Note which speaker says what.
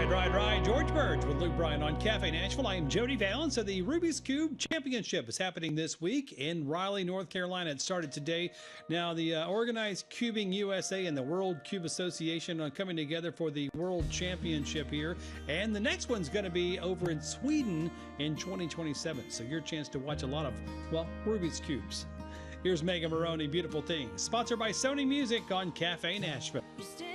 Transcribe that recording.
Speaker 1: Right. George Burge with Luke Bryan on Cafe Nashville. I am Jody Valance. So the Rubik's Cube Championship is happening this week in Raleigh, North Carolina. It started today. Now, the Organized Cubing USA and the World Cube Association are coming together for the World Championship here. And the next one's going to be over in Sweden in 2027. So your chance to watch a lot of, well, Rubik's Cubes. Here's Megan Maroney, Beautiful Things, sponsored by Sony Music on Cafe Nashville.